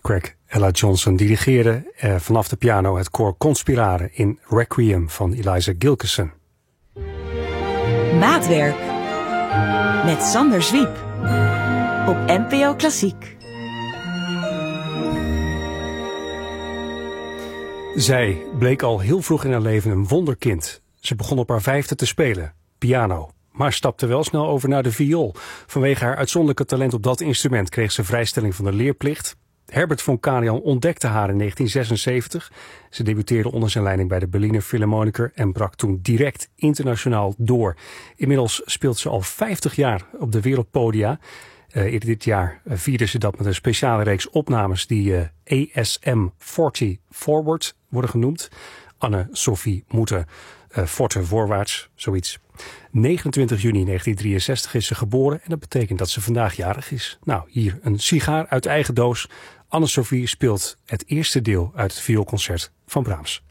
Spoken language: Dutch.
Craig Ella Johnson dirigeerde vanaf de piano het koor Conspirare in Requiem van Eliza Gilkyson. Maatwerk met Sander Zwiep op NPO Klassiek. Zij bleek al heel vroeg in haar leven een wonderkind. Ze begon op haar 5e te spelen, piano, maar stapte wel snel over naar de viool. Vanwege haar uitzonderlijke talent op dat instrument kreeg ze vrijstelling van de leerplicht. Herbert von Karajan ontdekte haar in 1976. Ze debuteerde onder zijn leiding bij de Berliner Philharmoniker en brak toen direct internationaal door. Inmiddels speelt ze al 50 jaar op de wereldpodia. In dit jaar vierde ze dat met een speciale reeks opnames die ASM 40 Forward worden genoemd. Anne-Sophie Mutter, Forte voorwaarts, zoiets. 29 juni 1963 is ze geboren en dat betekent dat ze vandaag jarig is. Nou, hier een sigaar uit eigen doos. Anne-Sophie speelt het eerste deel uit het vioolconcert van Brahms.